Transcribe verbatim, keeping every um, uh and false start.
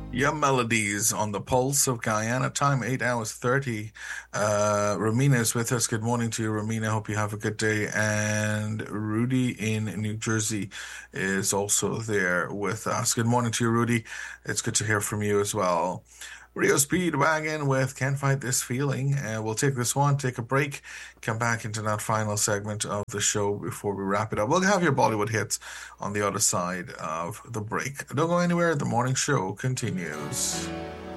Yeah, melodies on the pulse of Guyana. Time eight hours thirty. Uh, Romina is with us. Good morning to you, Romina. Hope you have a good day. And Rudy in New Jersey is also there with us. Good morning to you, Rudy. It's good to hear from you as well. Rio Speedwagon with Can't Fight This Feeling. And we'll take this one, take a break, come back into that final segment of the show before we wrap it up. We'll have your Bollywood hits on the other side of the break. Don't go anywhere. The morning show continues.